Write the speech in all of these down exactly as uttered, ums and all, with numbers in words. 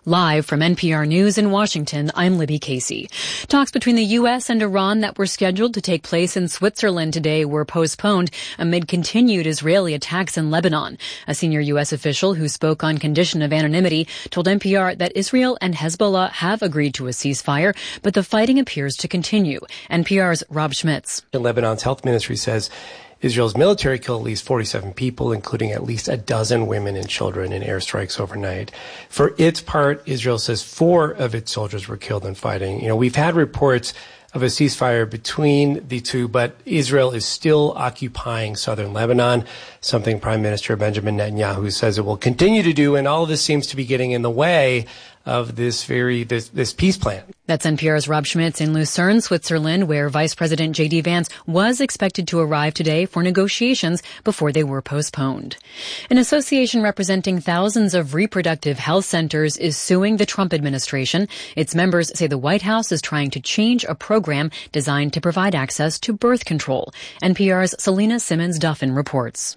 Live from N P R News in Washington, I'm Libby Casey. Talks between the U S and Iran that were scheduled to take place in Switzerland today were postponed amid continued Israeli attacks in Lebanon. A senior U S official who spoke on condition of anonymity told N P R that Israel and Hezbollah have agreed to a ceasefire, but the fighting appears to continue. N P R's Rob Schmitz. Lebanon's health ministry says Israel's military killed at least forty-seven people, including at least a dozen women and children in airstrikes overnight. For its part, Israel says four of its soldiers were killed in fighting. You know, we've had reports of a ceasefire between the two, but Israel is still occupying southern Lebanon, something Prime Minister Benjamin Netanyahu says it will continue to do, and all of this seems to be getting in the way of this very this, this peace plan. That's N P R's Rob Schmitz in Lucerne, Switzerland, where Vice President J D. Vance was expected to arrive today for negotiations before they were postponed. An association representing thousands of reproductive health centers is suing the Trump administration. Its members say the White House is trying to change a program designed to provide access to birth control. N P R's Selena Simmons-Duffin reports.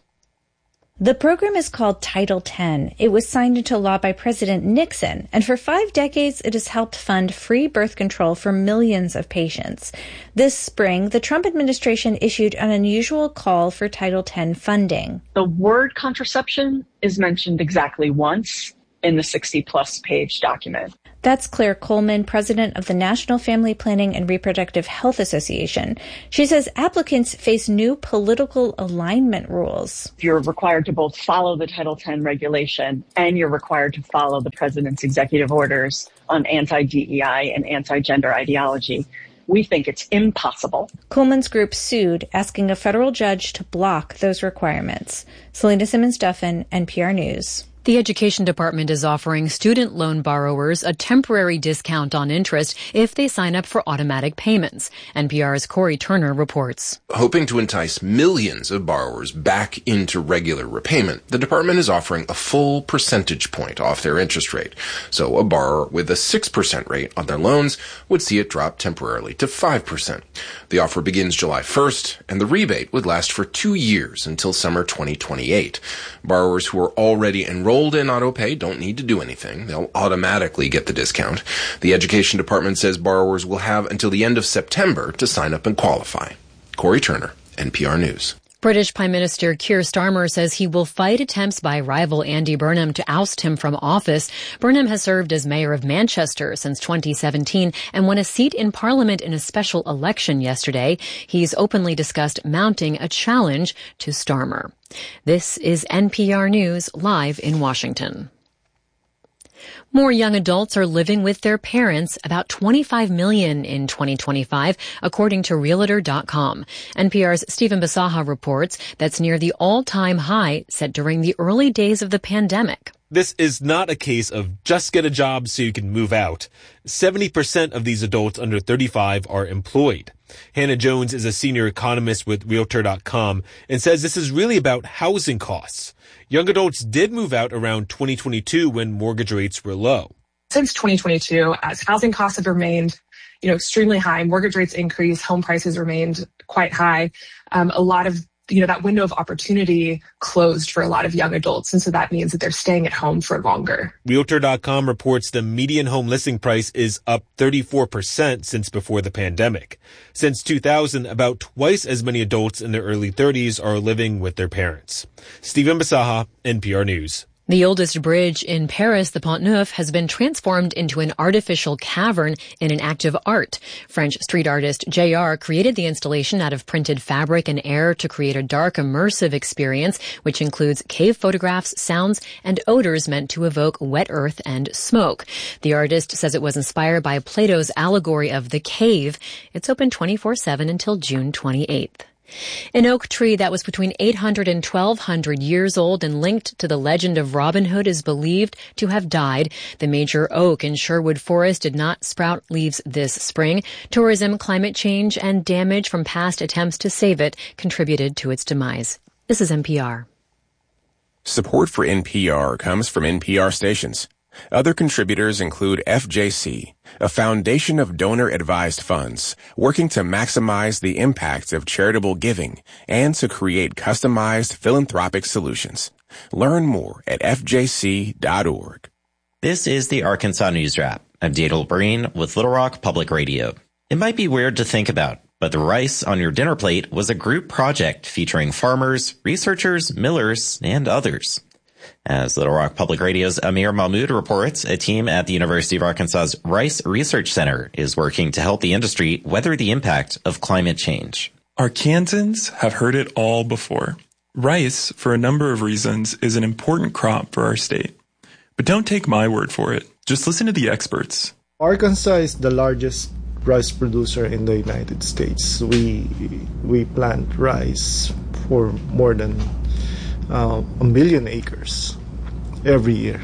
The program is called Title ten. It was signed into law by President Nixon, and for five decades it has helped fund free birth control for millions of patients. This spring, the Trump administration issued an unusual call for Title ten funding. The word contraception is mentioned exactly once in the sixty-plus page document. That's Claire Coleman, president of the National Family Planning and Reproductive Health Association. She says applicants face new political alignment rules. You're required to both follow the Title ten regulation and you're required to follow the president's executive orders on anti-D E I and anti-gender ideology. We think it's impossible. Coleman's group sued, asking a federal judge to block those requirements. Selena Simmons-Duffin, N P R News. The Education Department is offering student loan borrowers a temporary discount on interest if they sign up for automatic payments. N P R's Corey Turner reports. Hoping to entice millions of borrowers back into regular repayment, the department is offering a full percentage point off their interest rate. So a borrower with a six percent rate on their loans would see it drop temporarily to five percent. The offer begins July first, and the rebate would last for two years until summer twenty twenty-eight. Borrowers who are already enrolled in AutoPay don't need to do anything. They'll automatically get the discount. The Education Department says borrowers will have until the end of September to sign up and qualify. Corey Turner, N P R News. British Prime Minister Keir Starmer says he will fight attempts by rival Andy Burnham to oust him from office. Burnham has served as mayor of Manchester since twenty seventeen and won a seat in Parliament in a special election yesterday. He's openly discussed mounting a challenge to Starmer. This is N P R News live in Washington. More young adults are living with their parents, about twenty-five million in twenty twenty-five, according to Realtor dot com. N P R's Stephen Basaha reports that's near the all-time high set during the early days of the pandemic. This is not a case of just get a job so you can move out. seventy percent of these adults under thirty-five are employed. Hannah Jones is a senior economist with Realtor dot com and says this is really about housing costs. Young adults did move out around twenty twenty-two when mortgage rates were low. Since twenty twenty-two, as housing costs have remained, you know, extremely high, mortgage rates increased, home prices remained quite high. Um, a lot of you know, that window of opportunity closed for a lot of young adults. And so that means that they're staying at home for longer. Realtor dot com reports the median home listing price is up thirty-four percent since before the pandemic. Since two thousand, about twice as many adults in their early thirties are living with their parents. Stephen Basaha, N P R News. The oldest bridge in Paris, the Pont Neuf, has been transformed into an artificial cavern in an act of art. French street artist J R created the installation out of printed fabric and air to create a dark, immersive experience, which includes cave photographs, sounds, and odors meant to evoke wet earth and smoke. The artist says it was inspired by Plato's allegory of the cave. It's open twenty-four seven until June twenty-eighth. An oak tree that was between eight hundred and twelve hundred years old and linked to the legend of Robin Hood is believed to have died. The major oak in Sherwood Forest did not sprout leaves this spring. Tourism, climate change, and damage from past attempts to save it contributed to its demise. This is N P R. Support for N P R comes from N P R stations. Other contributors include F J C, a foundation of donor-advised funds working to maximize the impact of charitable giving and to create customized philanthropic solutions. Learn more at F J C dot org. This is the Arkansas News Wrap. I'm Daniel Breen with Little Rock Public Radio. It might be weird to think about, but the rice on your dinner plate was a group project featuring farmers, researchers, millers, and others. As Little Rock Public Radio's Amir Mahmood reports, a team at the University of Arkansas's Rice Research Center is working to help the industry weather the impact of climate change. Arkansans have heard it all before. Rice, for a number of reasons, is an important crop for our state. But don't take my word for it. Just listen to the experts. Arkansas is the largest rice producer in the United States. We we plant rice for more than uh, a million acres every year.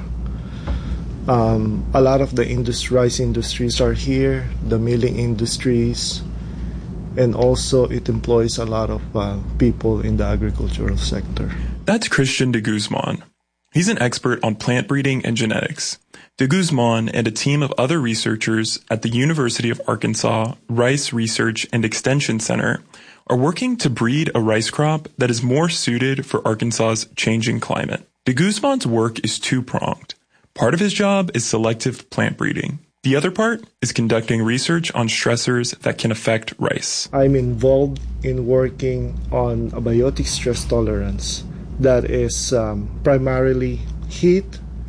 Um, a lot of the industry, rice industries are here, the milling industries, and also it employs a lot of uh, people in the agricultural sector. That's Christian de Guzman. He's an expert on plant breeding and genetics. De Guzman and a team of other researchers at the University of Arkansas Rice Research and Extension Center are working to breed a rice crop that is more suited for Arkansas's changing climate. De Guzman's work is two-pronged. Part of his job is selective plant breeding. The other part is conducting research on stressors that can affect rice. I'm involved in working on abiotic stress tolerance. That is um, primarily heat,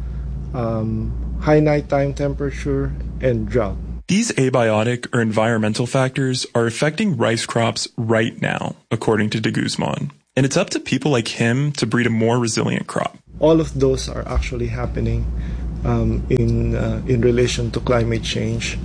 um, high nighttime temperature, and drought. These abiotic or environmental factors are affecting rice crops right now, according to de Guzman. And it's up to people like him to breed a more resilient crop. All of those are actually happening um, in uh, in relation to climate change.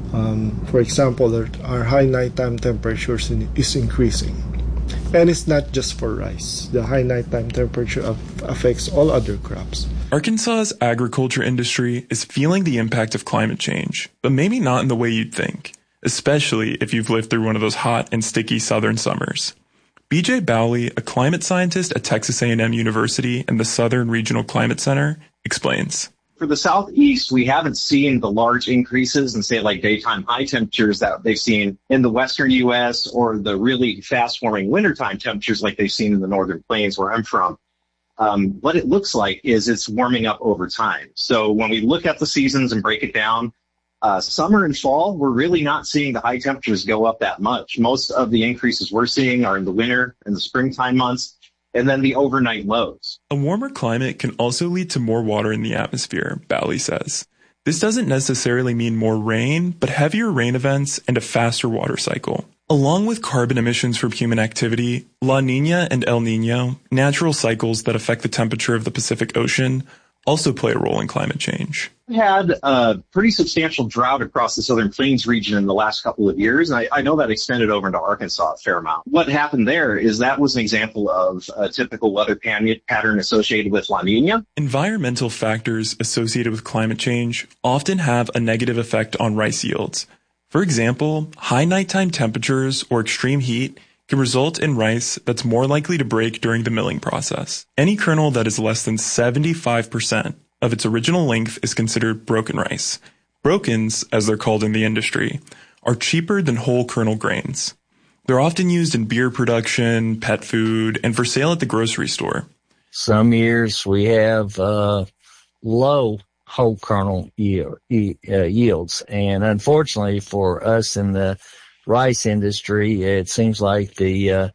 Um, for example, our, our high nighttime temperatures in, is increasing. And it's not just for rice. The high nighttime temperature af- affects all other crops. Arkansas's agriculture industry is feeling the impact of climate change, but maybe not in the way you'd think, especially if you've lived through one of those hot and sticky southern summers. B J Bowley, a climate scientist at Texas A and M University and the Southern Regional Climate Center, explains. For the Southeast, we haven't seen the large increases in, say, like daytime high temperatures that they've seen in the Western U S or the really fast-warming wintertime temperatures like they've seen in the Northern Plains where I'm from. Um, what it looks like is it's warming up over time. So when we look at the seasons and break it down, uh, summer and fall, we're really not seeing the high temperatures go up that much. Most of the increases we're seeing are in the winter and the springtime months, and then the overnight lows. A warmer climate can also lead to more water in the atmosphere, Bowley says. This doesn't necessarily mean more rain, but heavier rain events and a faster water cycle. Along with carbon emissions from human activity, La Niña and El Niño, natural cycles that affect the temperature of the Pacific Ocean, also play a role in climate change. We had a pretty substantial drought across the Southern Plains region in the last couple of years, and I, I know that extended over into Arkansas a fair amount. What happened there is that was an example of a typical weather pan- pattern associated with La Niña. Environmental factors associated with climate change often have a negative effect on rice yields. For example, high nighttime temperatures or extreme heat can result in rice that's more likely to break during the milling process. Any kernel that is less than seventy-five percent of its original length is considered broken rice. Brokens, as they're called in the industry, are cheaper than whole kernel grains. They're often used in beer production, pet food, and for sale at the grocery store. Some years we have uh, low whole kernel yield, uh, yields, and unfortunately for us in the rice industry, it seems like the uh,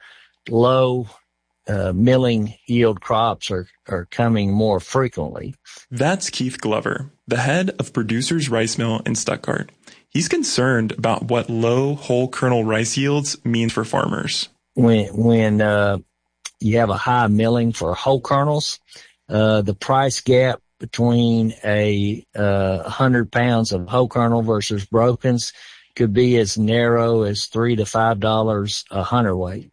low uh, milling yield crops are, are coming more frequently. That's Keith Glover, the head of Producers Rice Mill in Stuttgart. He's concerned about what low whole kernel rice yields mean for farmers. When when uh, you have a high milling for whole kernels, uh, the price gap between a uh, one hundred pounds of whole kernel versus brokens could be as narrow as three to five dollars a hundredweight.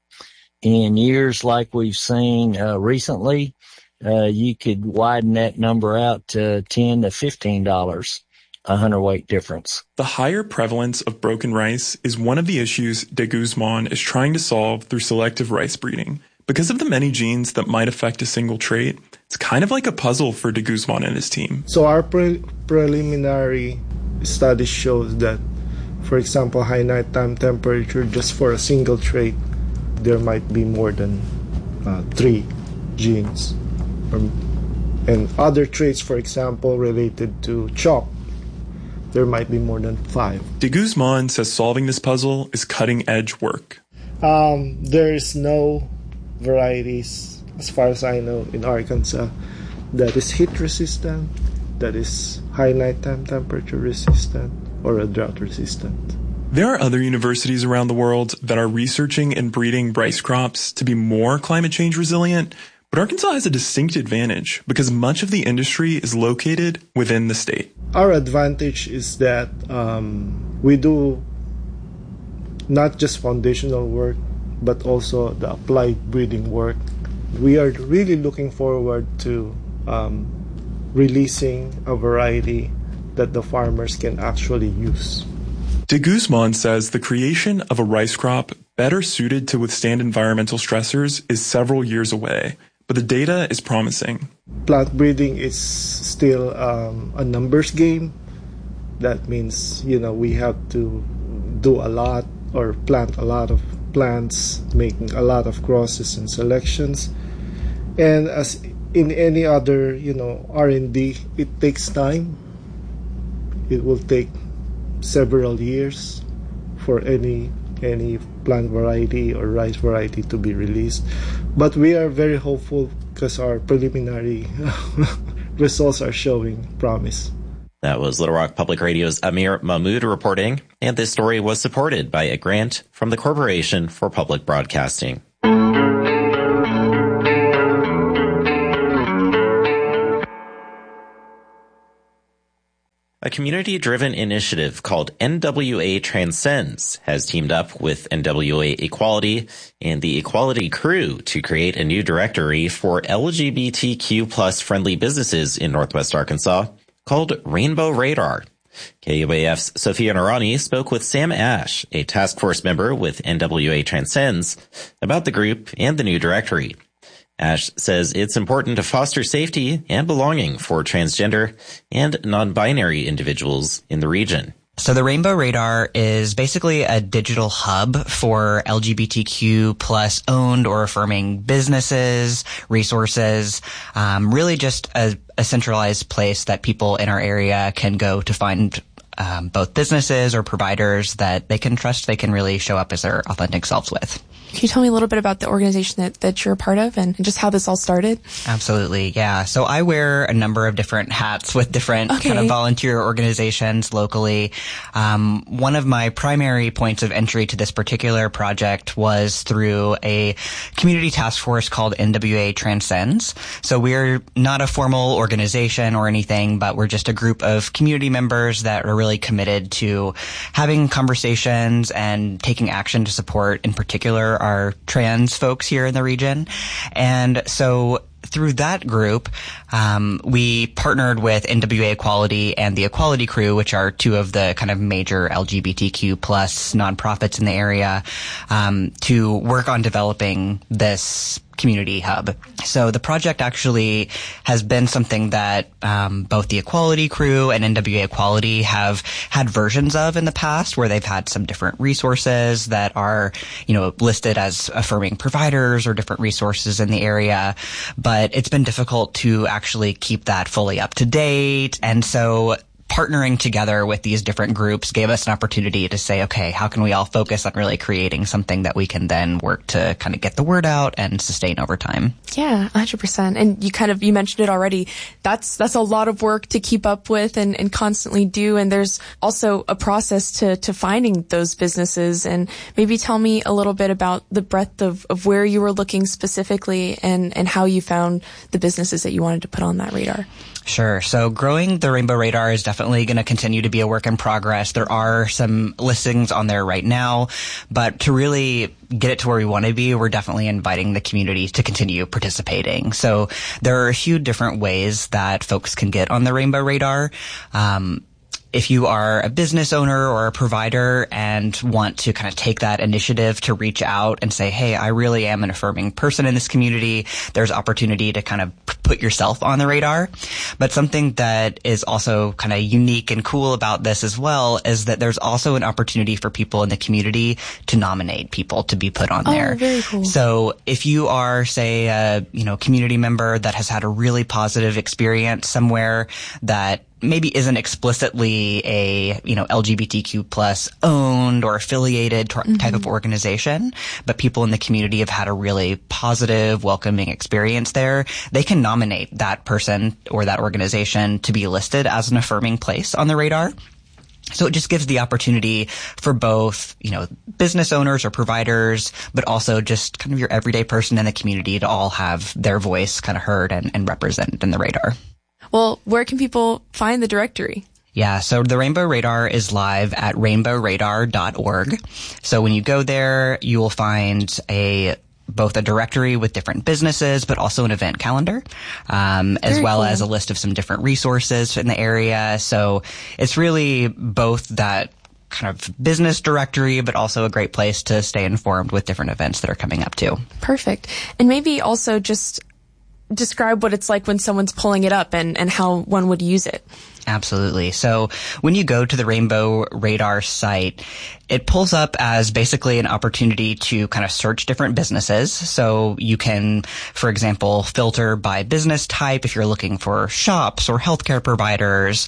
In years like we've seen uh, recently, uh, you could widen that number out to ten to fifteen dollars a hundredweight difference. The higher prevalence of broken rice is one of the issues de Guzman is trying to solve through selective rice breeding. Because of the many genes that might affect a single trait, it's kind of like a puzzle for de Guzman and his team. So our pre- preliminary studies shows that, for example, high nighttime temperature, just for a single trait, there might be more than uh, three genes or And other traits, for example, related to chalk, there might be more than five. De Guzman says solving this puzzle is cutting-edge work. Um, there is no varieties, as far as I know, in Arkansas that is heat-resistant, that is high nighttime temperature resistant, or a drought resistant. There are other universities around the world that are researching and breeding rice crops to be more climate change resilient, but Arkansas has a distinct advantage because much of the industry is located within the state. Our advantage is that um, we do not just foundational work, but also the applied breeding work. We are really looking forward to um, releasing a variety that the farmers can actually use. De Guzman says the creation of a rice crop better suited to withstand environmental stressors is several years away, but the data is promising. Plant breeding is still um, a numbers game. That means, you know, we have to do a lot or plant a lot of plants, making a lot of crosses and selections. And as in any other, you know, R and D, it takes time. It will take several years for any any plant variety or rice variety to be released. But we are very hopeful because our preliminary results are showing promise. That was Little Rock Public Radio's Amir Mahmood reporting, and this story was supported by a grant from the Corporation for Public Broadcasting. A community-driven initiative called N W A Transcends has teamed up with N W A Equality and the Equality Crew to create a new directory for L G B T Q plus friendly businesses in Northwest Arkansas called Rainbow Radar. K U A F's Sophia Narani spoke with Sam Ash, a task force member with N W A Transcends, about the group and the new directory. Ash says it's important to foster safety and belonging for transgender and non-binary individuals in the region. So the Rainbow Radar is basically a digital hub for L G B T Q plus owned or affirming businesses, resources, um, really just a, a centralized place that people in our area can go to find um, both businesses or providers that they can trust they can really show up as their authentic selves with. Can you tell me a little bit about the organization that, that you're a part of and just how this all started? Absolutely, yeah. So I wear a number of different hats with different okay. kind of volunteer organizations locally. Um, one of my primary points of entry to this particular project was through a community task force called N W A Transcends. So we're not a formal organization or anything, but we're just a group of community members that are really committed to having conversations and taking action to support, in particular, our trans folks here in the region. And so through that group, um, we partnered with N W A Equality and the Equality Crew, which are two of the kind of major L G B T Q plus nonprofits in the area, um, to work on developing this community hub. So the project actually has been something that um, both the Equality Crew and N W A Equality have had versions of in the past, where they've had some different resources that are, you know, listed as affirming providers or different resources in the area. But it's been difficult to actually keep that fully up to date. And so partnering together with these different groups gave us an opportunity to say, okay, how can we all focus on really creating something that we can then work to kind of get the word out and sustain over time? Yeah, one hundred percent. And you kind of, you mentioned it already. That's, that's a lot of work to keep up with and, and constantly do. And there's also a process to, to finding those businesses. And maybe tell me a little bit about the breadth of, of where you were looking specifically and, and how you found the businesses that you wanted to put on that radar. Sure. So growing the Rainbow Radar is definitely going to continue to be a work in progress. There are some listings on there right now, but to really get it to where we want to be, we're definitely inviting the community to continue participating. So there are a few different ways that folks can get on the Rainbow Radar. Um, if you are a business owner or a provider and want to kind of take that initiative to reach out and say, hey, I really am an affirming person in this community, there's opportunity to kind of put yourself on the radar. But something that is also kind of unique and cool about this as well is that there's also an opportunity for people in the community to nominate people to be put on oh, there. Very cool. So if you are, say, a you know community member that has had a really positive experience somewhere that maybe isn't explicitly a, you know, L G B T Q plus owned or affiliated t- mm-hmm. type of organization, but people in the community have had a really positive, welcoming experience there, they can nominate that person or that organization to be listed as an affirming place on the radar. So it just gives the opportunity for both, you know, business owners or providers, but also just kind of your everyday person in the community to all have their voice kind of heard and, and represented in the radar. Well, where can people find the directory? Yeah, so the Rainbow Radar is live at rainbow radar dot org. So when you go there, you will find a both a directory with different businesses, but also an event calendar, um, as well cool. as a list of some different resources in the area. So it's really both that kind of business directory, but also a great place to stay informed with different events that are coming up too. Perfect. And maybe also just describe what it's like when someone's pulling it up and, and how one would use it. Absolutely. So when you go to the Rainbow Radar site, it pulls up as basically an opportunity to kind of search different businesses. So you can, for example, filter by business type if you're looking for shops or healthcare providers,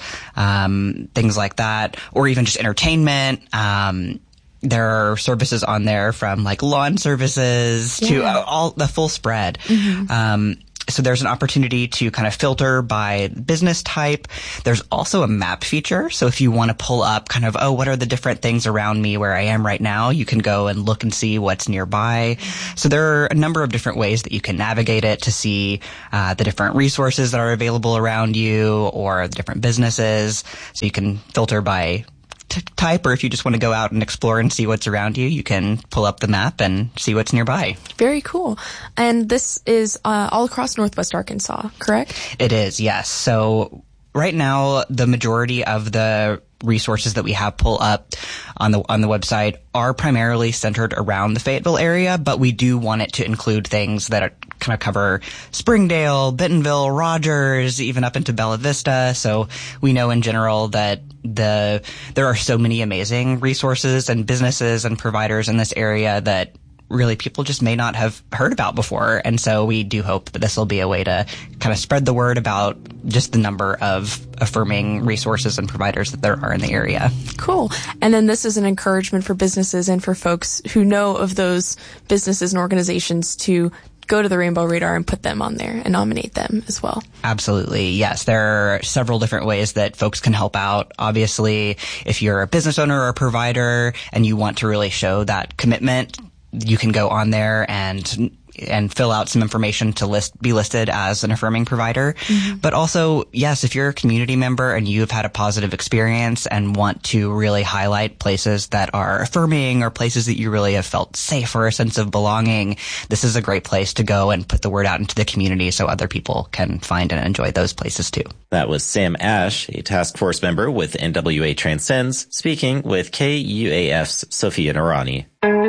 um, things like that, or even just entertainment. Um, There are services on there from like lawn services yeah. to uh, all the full spread. Mm-hmm. Um, so there's an opportunity to kind of filter by business type. There's also a map feature. So if you want to pull up kind of, oh, what are the different things around me where I am right now, you can go and look and see what's nearby. So there are a number of different ways that you can navigate it to see uh, the different resources that are available around you or the different businesses. So you can filter by T- type, or if you just want to go out and explore and see what's around you, you can pull up the map and see what's nearby. Very cool. And this is uh, all across Northwest Arkansas, correct? It is, yes. So right now, the majority of the resources that we have pull up on the on the website are primarily centered around the Fayetteville area, but we do want it to include things that are, kind of cover Springdale, Bentonville, Rogers, even up into Bella Vista. So we know in general that the there are so many amazing resources and businesses and providers in this area that really people just may not have heard about before. And so we do hope that this will be a way to kind of spread the word about just the number of affirming resources and providers that there are in the area. Cool. And then this is an encouragement for businesses and for folks who know of those businesses and organizations to go to the Rainbow Radar and put them on there and nominate them as well. Absolutely. Yes. There are several different ways that folks can help out. Obviously, if you're a business owner or a provider and you want to really show that commitment, you can go on there and and fill out some information to list be listed as an affirming provider. Mm-hmm. But also, yes, if you're a community member and you've had a positive experience and want to really highlight places that are affirming or places that you really have felt safe or a sense of belonging, this is a great place to go and put the word out into the community so other people can find and enjoy those places too. That was Sam Ash, a task force member with N W A Transcends, speaking with K U A F's Sophia Narani.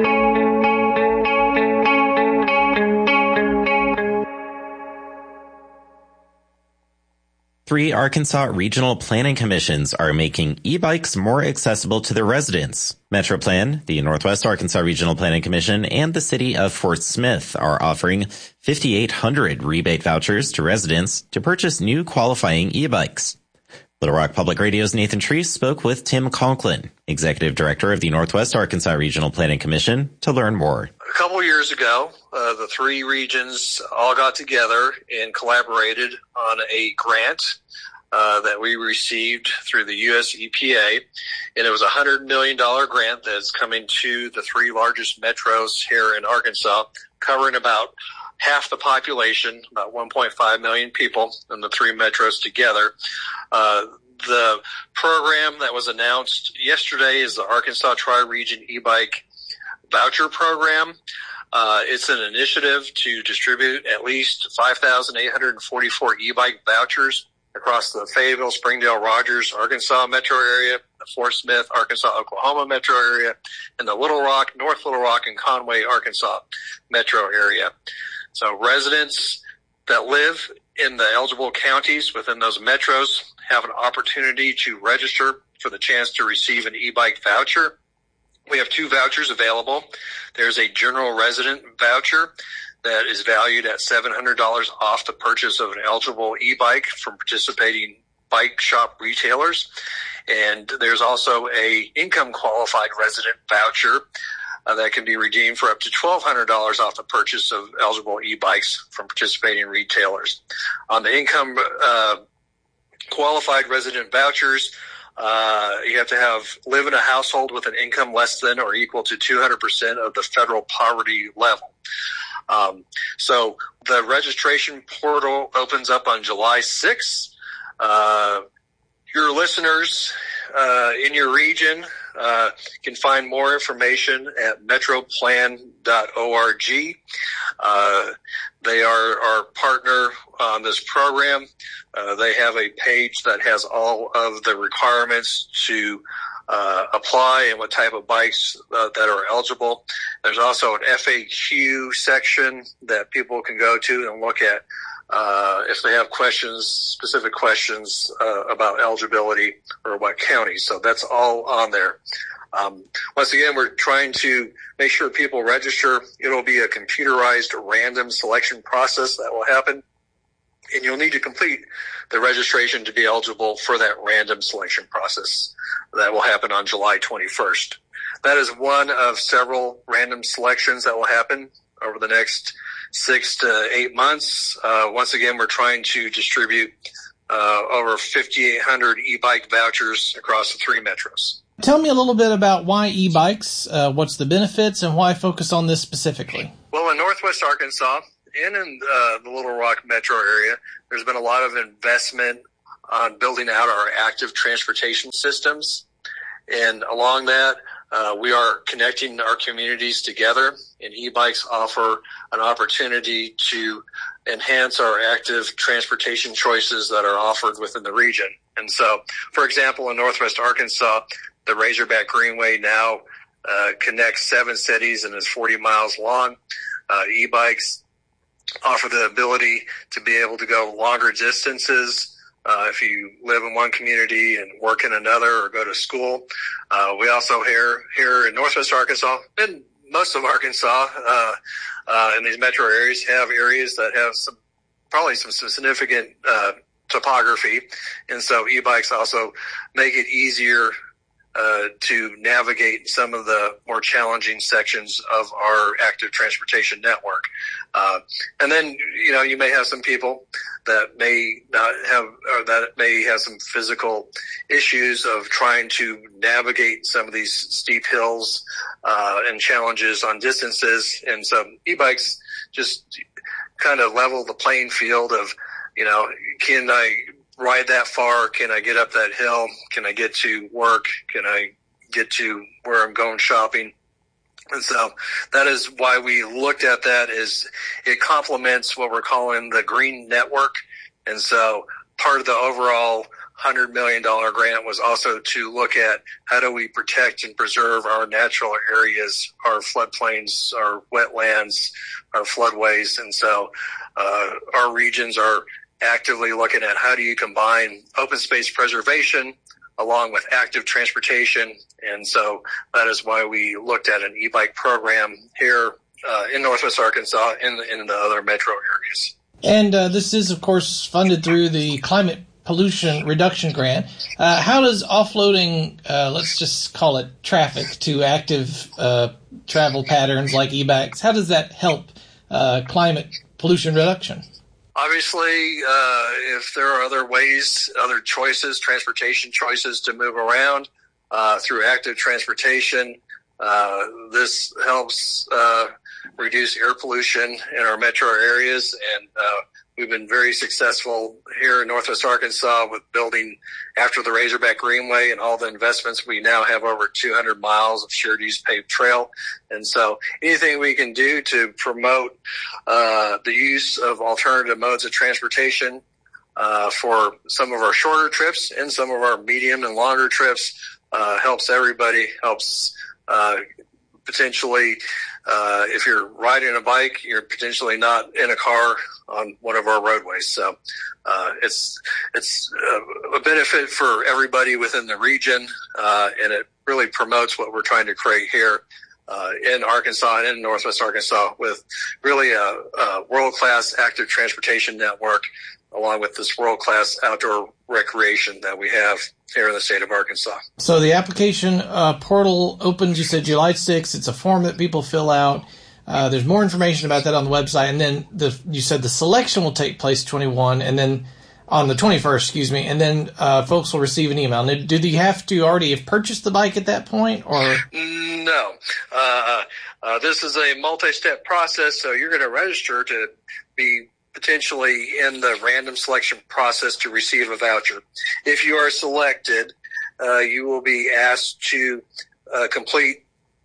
Three Arkansas regional planning commissions are making e-bikes more accessible to their residents. MetroPlan, the Northwest Arkansas Regional Planning Commission, and the city of Fort Smith are offering fifty-eight hundred rebate vouchers to residents to purchase new qualifying e-bikes. Little Rock Public Radio's Nathan Treese spoke with Tim Conklin, Executive Director of the Northwest Arkansas Regional Planning Commission, to learn more. A couple of years ago, uh, the three regions all got together and collaborated on a grant uh, that we received through the U S E P A, and it was a one hundred million dollars grant that's coming to the three largest metros here in Arkansas, covering about half the population, about one point five million people in the three metros together. Uh, the program that was announced yesterday is the Arkansas Tri-Region E-Bike Voucher Program. Uh, it's an initiative to distribute at least five thousand eight hundred forty-four e-bike vouchers across the Fayetteville, Springdale, Rogers, Arkansas metro area, the Fort Smith, Arkansas, Oklahoma metro area, and the Little Rock, North Little Rock, and Conway, Arkansas metro area. So residents that live in the eligible counties within those metros have an opportunity to register for the chance to receive an e-bike voucher. We have two vouchers available. There's a general resident voucher that is valued at seven hundred dollars off the purchase of an eligible e-bike from participating bike shop retailers. And there's also a income qualified resident voucher uh, that can be redeemed for up to twelve hundred dollars off the purchase of eligible e-bikes from participating retailers. On the income uh, qualified resident vouchers, Uh, you have to have live in a household with an income less than or equal to two hundred percent of the federal poverty level. Um, so the registration portal opens up on July sixth. Uh, your listeners uh, in your region uh, can find more information at metroplan dot org. Uh, they are our partner on this program. Uh, they have a page that has all of the requirements to uh, apply and what type of bikes uh, that are eligible. There's also an F A Q section that people can go to and look at uh, if they have questions, specific questions uh, about eligibility or what county. So that's all on there. Um, once again, we're trying to make sure people register. It'll be a computerized random selection process that will happen, and you'll need to complete the registration to be eligible for that random selection process that will happen on July twenty-first. That is one of several random selections that will happen over the next six to eight months. Uh, once again, we're trying to distribute uh, over fifty-eight hundred e-bike vouchers across the three metros. Tell me a little bit about why e-bikes, uh, what's the benefits, and why focus on this specifically? Well, in Northwest Arkansas and in uh, the Little Rock metro area, there's been a lot of investment on building out our active transportation systems. And along that, uh, we are connecting our communities together, and e-bikes offer an opportunity to enhance our active transportation choices that are offered within the region. And so, for example, in Northwest Arkansas, the Razorback Greenway now uh, connects seven cities and is forty miles long. Uh, e-bikes offer the ability to be able to go longer distances uh, if you live in one community and work in another or go to school. Uh, we also here here in Northwest Arkansas and most of Arkansas uh, uh, in these metro areas have areas that have some probably some, some significant uh, topography, and so e-bikes also make it easier Uh, to navigate some of the more challenging sections of our active transportation network. Uh, and then, you know, you may have some people that may not have, or that may have some physical issues of trying to navigate some of these steep hills, uh, and challenges on distances. And so e-bikes just kind of level the playing field of, you know, can I ride that far? Can I get up that hill? Can I get to work? Can I get to where I'm going shopping? And so that is why we looked at that, is it complements what we're calling the Green Network. And so part of the overall one hundred million dollars grant was also to look at how do we protect and preserve our natural areas, our floodplains, our wetlands, our floodways. And so uh, our regions are actively looking at how do you combine open space preservation along with active transportation. And so that is why we looked at an e-bike program here uh, in Northwest Arkansas and in, in the other metro areas. And uh, this is, of course, funded through the Climate Pollution Reduction Grant. Uh, how does offloading, uh, let's just call it traffic, to active uh, travel patterns like e-bikes, how does that help uh, climate pollution reduction? Obviously, uh, if there are other ways, other choices, transportation choices to move around uh, through active transportation, uh, this helps uh, reduce air pollution in our metro areas. And uh, we've been very successful here in Northwest Arkansas with building after the Razorback Greenway and all the investments. We now have over two hundred miles of shared use paved trail. And so anything we can do to promote uh, the use of alternative modes of transportation uh, for some of our shorter trips and some of our medium and longer trips. Uh, helps everybody, helps uh, potentially, uh, if you're riding a bike, you're potentially not in a car on one of our roadways. So uh, it's it's a benefit for everybody within the region, uh, and it really promotes what we're trying to create here uh, in Arkansas and in Northwest Arkansas with really a, a world-class active transportation network, along with this world-class outdoor recreation that we have here in the state of Arkansas. So the application uh, portal opens, you said July sixth. It's a form that people fill out. Uh, there's more information about that on the website. And then the, you said the selection will take place twenty-one and then on the twenty-first, excuse me, and then uh, folks will receive an email. Now, do they have to already have purchased the bike at that point? Or No. Uh, uh, this is a multi-step process, so you're going to register to be potentially in the random selection process to receive a voucher. If you are selected, uh, you will be asked to uh, complete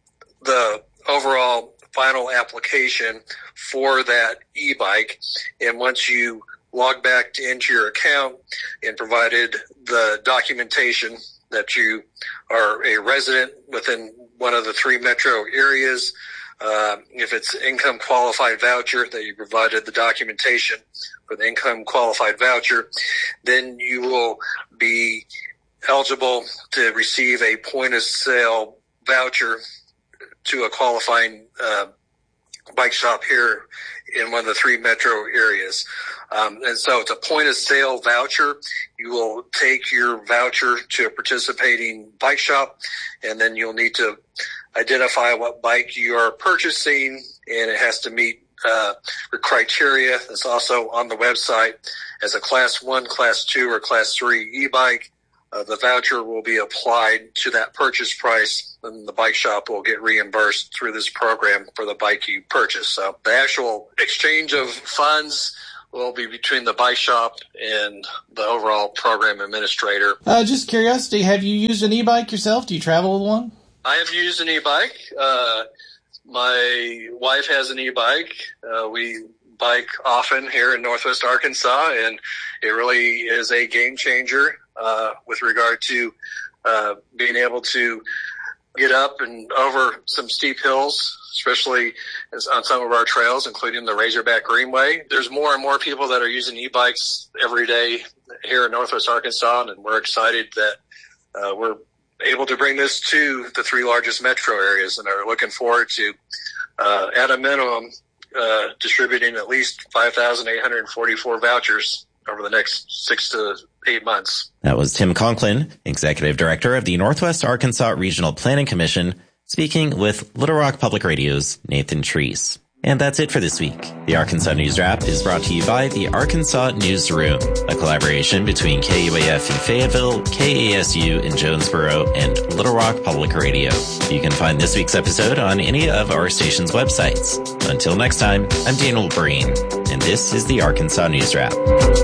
the overall final application for that e-bike. And once you log back to, into your account and provided the documentation that you are a resident within one of the three metro areas, Uh, if it's income qualified voucher, that you provided the documentation for the income qualified voucher, then you will be eligible to receive a point of sale voucher to a qualifying uh, bike shop here in one of the three metro areas. Um, and so it's a point of sale voucher. You will take your voucher to a participating bike shop, and then you'll need to identify what bike you are purchasing, and it has to meet uh, the criteria that's also on the website. As a class one, class two, or class three e-bike, uh, the voucher will be applied to that purchase price, and the bike shop will get reimbursed through this program for the bike you purchase. So the actual exchange of funds will be between the bike shop and the overall program administrator. Uh, just curiosity, have you used an e-bike yourself? Do you travel with one? I have used an e-bike. Uh, my wife has an e-bike. Uh, we bike often here in Northwest Arkansas, and it really is a game changer uh, with regard to uh, being able to get up and over some steep hills, especially on some of our trails, including the Razorback Greenway. There's more and more people that are using e-bikes every day here in Northwest Arkansas, and we're excited that uh, we're able to bring this to the three largest metro areas, and are looking forward to, uh, at a minimum, uh, distributing at least five thousand eight hundred forty-four vouchers over the next six to eight months. That was Tim Conklin, Executive Director of the Northwest Arkansas Regional Planning Commission, speaking with Little Rock Public Radio's Nathan Treese. And that's it for this week. The Arkansas News Wrap is brought to you by the Arkansas Newsroom, a collaboration between K U A F in Fayetteville, K A S U in Jonesboro, and Little Rock Public Radio. You can find this week's episode on any of our station's websites. Until next time, I'm Daniel Breen, and this is the Arkansas News Wrap.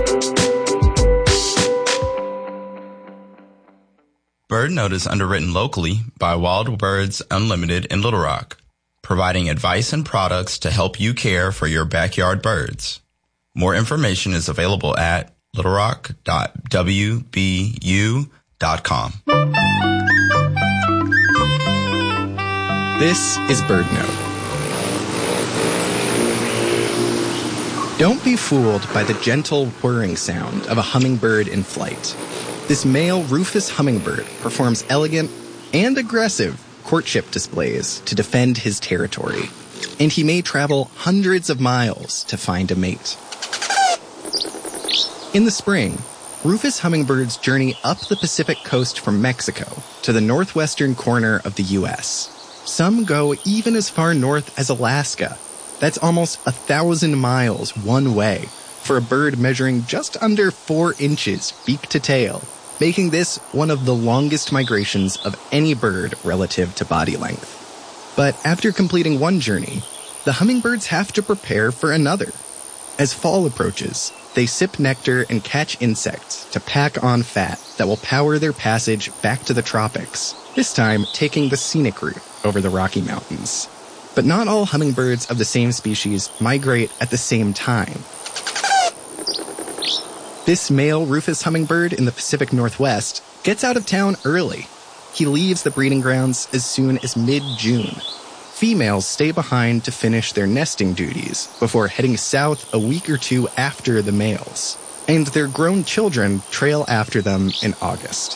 Bird Note is underwritten locally by Wild Birds Unlimited in Little Rock, providing advice and products to help you care for your backyard birds. More information is available at little rock dot w b u dot com. This is Bird Note. Don't be fooled by the gentle whirring sound of a hummingbird in flight. This male rufous hummingbird performs elegant and aggressive courtship displays to defend his territory, and he may travel hundreds of miles to find a mate. In the spring, rufous hummingbirds journey up the Pacific coast from Mexico to the northwestern corner of the U S. Some go even as far north as Alaska. That's almost a thousand miles one way for a bird measuring just under four inches beak to tail, making this one of the longest migrations of any bird relative to body length. But after completing one journey, the hummingbirds have to prepare for another. As fall approaches, they sip nectar and catch insects to pack on fat that will power their passage back to the tropics, this time taking the scenic route over the Rocky Mountains. But not all hummingbirds of the same species migrate at the same time. This male Rufous hummingbird in the Pacific Northwest gets out of town early. He leaves the breeding grounds as soon as mid-June. Females stay behind to finish their nesting duties before heading south a week or two after the males. And their grown children trail after them in August.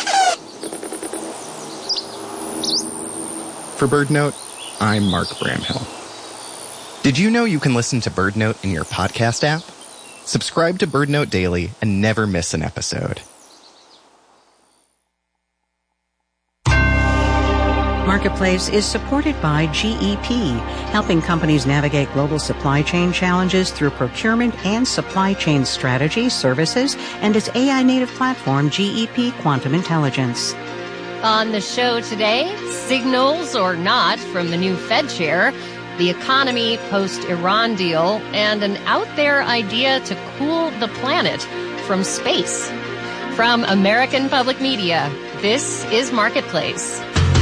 For BirdNote, I'm Mark Bramhill. Did you know you can listen to BirdNote in your podcast app? Subscribe to BirdNote Daily and never miss an episode. Marketplace is supported by G E P, helping companies navigate global supply chain challenges through procurement and supply chain strategy, services, and its A I-native platform, G E P Quantum Intelligence. On the show today, signals or not from the new Fed chair, the economy post-Iran deal, and an out-there idea to cool the planet from space. From American Public Media, this is Marketplace.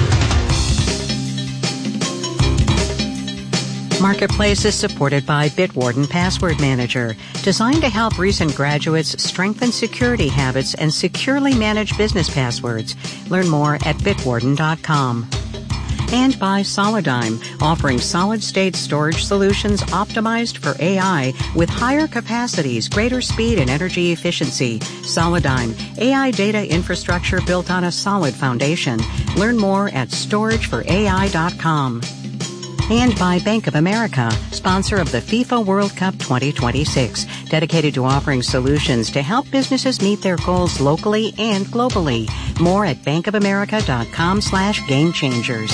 Marketplace is supported by Bitwarden Password Manager, designed to help recent graduates strengthen security habits and securely manage business passwords. Learn more at bitwarden dot com. And by Solidigm, offering solid-state storage solutions optimized for A I with higher capacities, greater speed, and energy efficiency. Solidigm, A I data infrastructure built on a solid foundation. Learn more at storage for A I dot com. And by Bank of America, sponsor of the FIFA World Cup twenty twenty-six, dedicated to offering solutions to help businesses meet their goals locally and globally. More at bankofamerica.com slash game changers.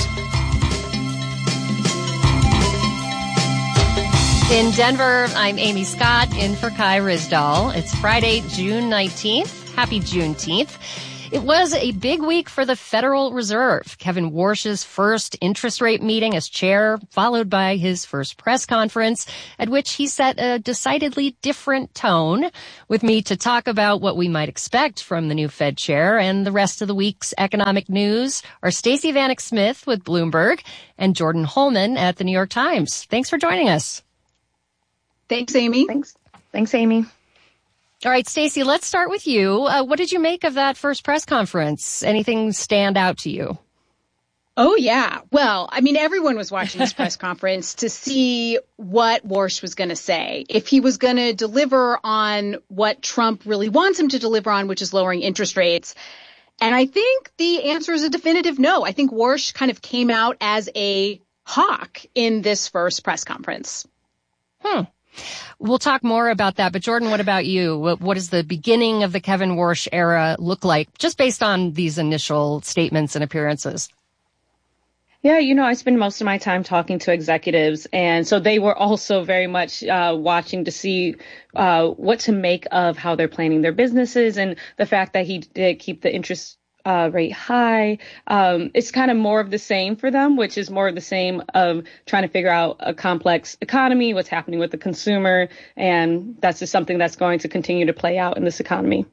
In Denver, I'm Amy Scott, in for Kai Rizdal. It's Friday, June nineteenth. Happy Juneteenth. It was a big week for the Federal Reserve. Kevin Warsh's first interest rate meeting as chair, followed by his first press conference, at which he set a decidedly different tone. With me to talk about what we might expect from the new Fed chair and the rest of the week's economic news are Stacey Vanek Smith with Bloomberg and Jordan Holman at the New York Times. Thanks for joining us. Thanks, Amy. Thanks. Thanks, Amy. All right, Stacey, let's start with you. Uh, what did you make of that first press conference? Anything stand out to you? Oh, yeah. Well, I mean, everyone was watching this press conference to see what Warsh was going to say. If he was going to deliver on what Trump really wants him to deliver on, which is lowering interest rates. And I think the answer is a definitive no. I think Warsh kind of came out as a hawk in this first press conference. Hmm. We'll talk more about that. But Jordan, what about you? What, what does the beginning of the Kevin Warsh era look like, just based on these initial statements and appearances? Yeah, you know, I spend most of my time talking to executives, and so they were also very much uh, watching to see uh, what to make of how they're planning their businesses, and the fact that he did keep the interest Uh, rate high. Um, it's kind of more of the same for them, which is more of the same of trying to figure out a complex economy, what's happening with the consumer. And that's just something that's going to continue to play out in this economy.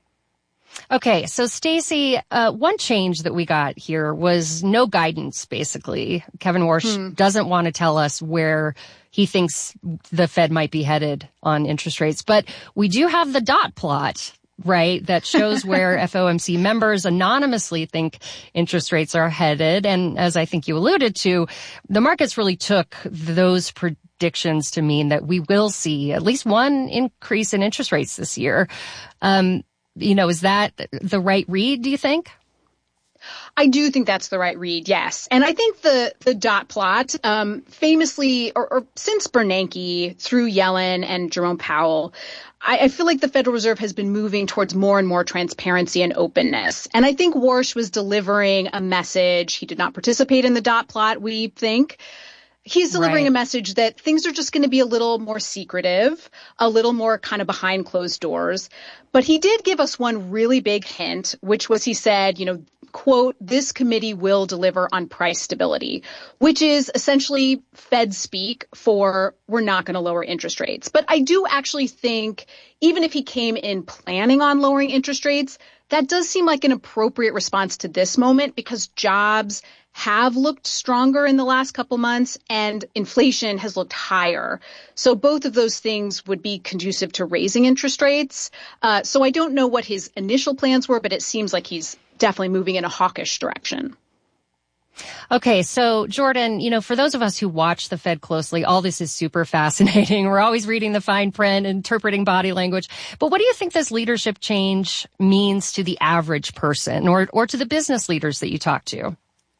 Okay, so Stacey, uh, one change that we got here was no guidance, basically. Kevin Warsh hmm. doesn't want to tell us where he thinks the Fed might be headed on interest rates. But we do have the dot plot, right, that shows where F O M C members anonymously think interest rates are headed. And as I think you alluded to, the markets really took those predictions to mean that we will see at least one increase in interest rates this year. Um, you know, is that the right read, do you think? I do think that's the right read, yes. And I think the, the dot plot, um, famously, or, or since Bernanke, through Yellen and Jerome Powell, I, I feel like the Federal Reserve has been moving towards more and more transparency and openness. And I think Warsh was delivering a message. He did not participate in the dot plot, we think. He's delivering right. a message that things are just going to be a little more secretive, a little more kind of behind closed doors. But he did give us one really big hint, which was he said, you know, quote, this committee will deliver on price stability, which is essentially Fed speak for we're not going to lower interest rates. But I do actually think even if he came in planning on lowering interest rates, that does seem like an appropriate response to this moment because jobs have looked stronger in the last couple months, and inflation has looked higher. So both of those things would be conducive to raising interest rates. Uh, so I don't know what his initial plans were, but it seems like he's definitely moving in a hawkish direction. Okay, so Jordan, you know, for those of us who watch the Fed closely, all this is super fascinating. We're always reading the fine print, interpreting body language. But what do you think this leadership change means to the average person or, or to the business leaders that you talk to?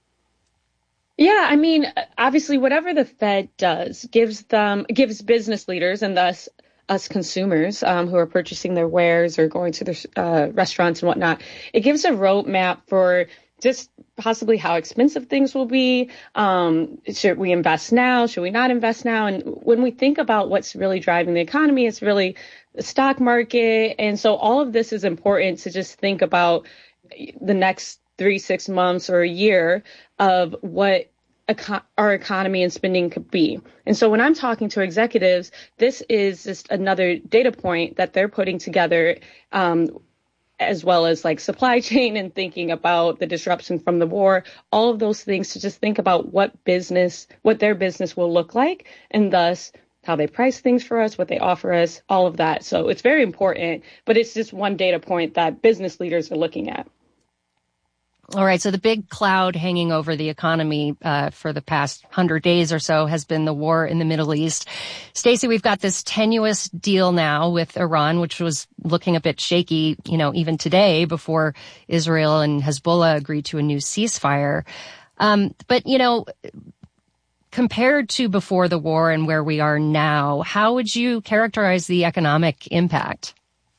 Yeah, I mean, obviously, whatever the Fed does gives them gives business leaders and thus us consumers um, who are purchasing their wares or going to their uh, restaurants and whatnot, it gives a roadmap for just possibly how expensive things will be. Um, should we invest now? Should we not invest now? And when we think about what's really driving the economy, it's really the stock market. And so all of this is important to just think about the next three, six months or a year of what eco- our economy and spending could be. And so when I'm talking to executives, this is just another data point that they're putting together, um, as well as like supply chain and thinking about the disruption from the war, all of those things to just think about what business, what their business will look like, and thus how they price things for us, what they offer us, all of that. So it's very important, but it's just one data point that business leaders are looking at. All right. So the big cloud hanging over the economy uh, for the past hundred days or so has been the war in the Middle East. Stacey, we've got this tenuous deal now with Iran, which was looking a bit shaky, you know, even today before Israel and Hezbollah agreed to a new ceasefire. Um, but, you know, compared to before the war and where we are now, how would you characterize the economic impact?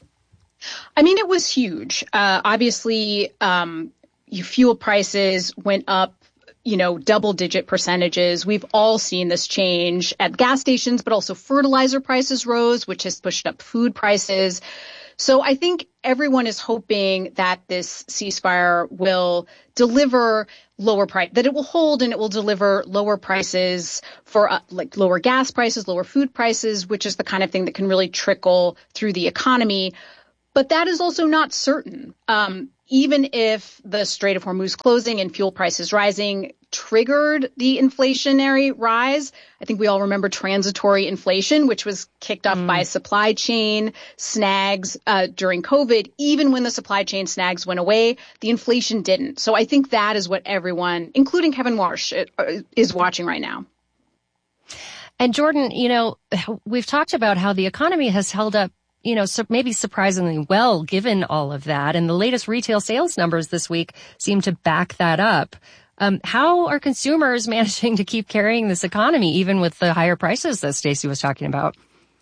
I mean, it was huge. Uh, obviously, um, fuel prices went up, you know, double digit percentages. We've all seen this change at gas stations, but also fertilizer prices rose, which has pushed up food prices. So I think everyone is hoping that this ceasefire will deliver lower price, that it will hold and it will deliver lower prices for uh, like lower gas prices, lower food prices, which is the kind of thing that can really trickle through the economy. But that is also not certain. Um, Even if the Strait of Hormuz closing and fuel prices rising triggered the inflationary rise, I think we all remember transitory inflation, which was kicked off mm. by supply chain snags uh, during COVID. Even when the supply chain snags went away, the inflation didn't. So I think that is what everyone, including Kevin Warsh, is watching right now. And Jordan, you know, we've talked about how the economy has held up, you know, so maybe surprisingly well, given all of that. And the latest retail sales numbers this week seem to back that up. Um, how are consumers managing to keep carrying this economy, even with the higher prices that Stacey was talking about?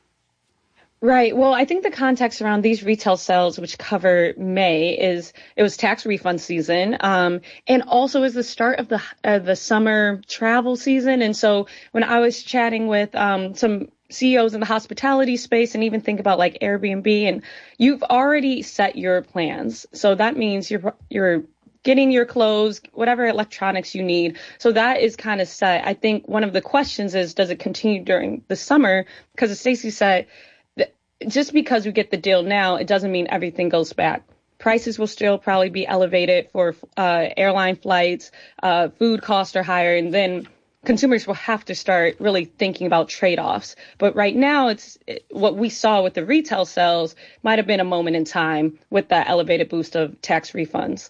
Right. Well, I think the context around these retail sales, which cover May, is it was tax refund season, um, and also is the start of the uh, the summer travel season. And so when I was chatting with um, some C E Os in the hospitality space and even think about like Airbnb, and you've already set your plans. So that means you're you're getting your clothes, whatever electronics you need. So that is kind of set. I think one of the questions is, does it continue during the summer? Because as Stacey said, just because we get the deal now, it doesn't mean everything goes back. Prices will still probably be elevated for uh, airline flights. Uh, food costs are higher, and then consumers will have to start really thinking about trade-offs. But right now, it's what we saw with the retail sales might have been a moment in time with that elevated boost of tax refunds.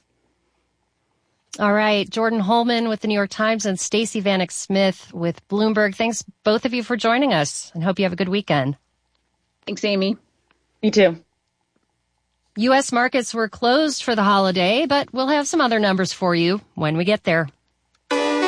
All right. Jordan Holman with the New York Times and Stacey Vanek Smith with Bloomberg. Thanks, both of you, for joining us, and hope you have a good weekend. Thanks, Amy. You too. U S markets were closed for the holiday, but we'll have some other numbers for you when we get there.